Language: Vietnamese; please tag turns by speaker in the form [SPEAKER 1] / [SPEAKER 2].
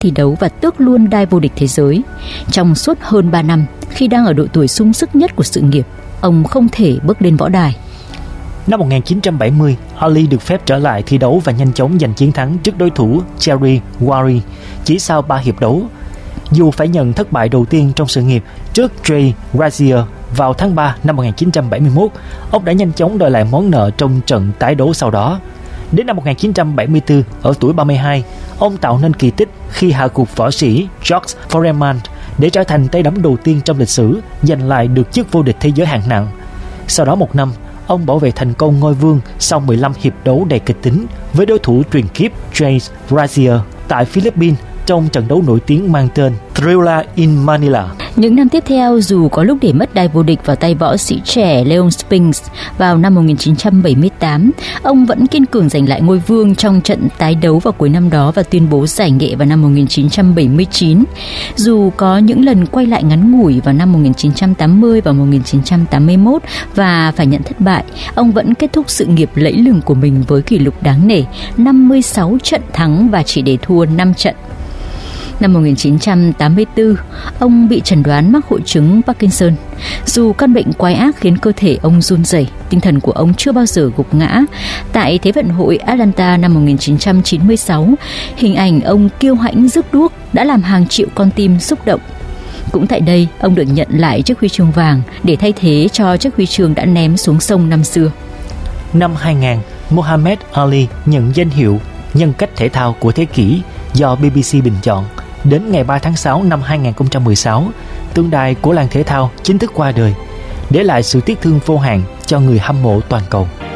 [SPEAKER 1] thi đấu và tước luôn đai vô địch thế giới. Trong suốt hơn 3 năm, khi đang ở độ tuổi sung sức nhất của sự nghiệp, ông không thể bước lên võ đài.
[SPEAKER 2] Năm 1970, Ali được phép trở lại thi đấu và nhanh chóng giành chiến thắng trước đối thủ Jerry Warry chỉ sau 3 hiệp đấu. Dù phải nhận thất bại đầu tiên trong sự nghiệp trước Jay Grazier vào tháng 3 năm 1971, ông đã nhanh chóng đòi lại món nợ trong trận tái đấu sau đó. Đến năm 1974, ở tuổi 32, ông tạo nên kỳ tích khi hạ gục võ sĩ George Foreman để trở thành tay đấm đầu tiên trong lịch sử giành lại được chức vô địch thế giới hạng nặng. Sau đó một năm, ông bảo vệ thành công ngôi vương sau 15 hiệp đấu đầy kịch tính với đối thủ truyền kiếp Jay Grazier tại Philippines trong trận đấu nổi tiếng mang tên Thrilla in Manila.
[SPEAKER 1] Những năm tiếp theo, dù có lúc để mất đai vô địch vào tay võ sĩ trẻ Leon Spinks vào năm 1978, ông vẫn kiên cường giành lại ngôi vương trong trận tái đấu vào cuối năm đó và tuyên bố giải nghệ vào năm 1979. Dù có những lần quay lại ngắn ngủi vào năm 1980 và 1981 và phải nhận thất bại, ông vẫn kết thúc sự nghiệp lẫy lừng của mình với kỷ lục đáng nể 56 trận thắng và chỉ để thua 5 trận. Năm 1984, ông bị chẩn đoán mắc hội chứng Parkinson. Dù căn bệnh quái ác khiến cơ thể ông run rẩy, tinh thần của ông chưa bao giờ gục ngã. Tại Thế vận hội Atlanta năm 1996, hình ảnh ông kiêu hãnh rước đuốc đã làm hàng triệu con tim xúc động. Cũng tại đây, ông được nhận lại chiếc huy chương vàng để thay thế cho chiếc huy chương đã ném xuống sông năm xưa.
[SPEAKER 2] Năm 2000, Muhammad Ali nhận danh hiệu nhân cách thể thao của thế kỷ do BBC bình chọn. Đến ngày 3 tháng 6 năm 2016, tượng đài của làng thể thao chính thức qua đời, để lại sự tiếc thương vô hạn cho người hâm mộ toàn cầu.